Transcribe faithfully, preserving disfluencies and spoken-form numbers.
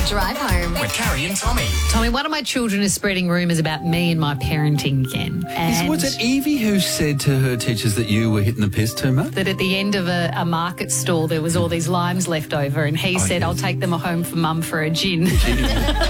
Drive home with Carrie and Tommy. Tommy, one of my children is spreading rumours about me and my parenting again. And Was it Evie who said to her teachers that you were hitting the piss too much? that at the end of a, a market stall there was all these limes left over, and he Oh, said, yes. I'll take them home for mum for a gin.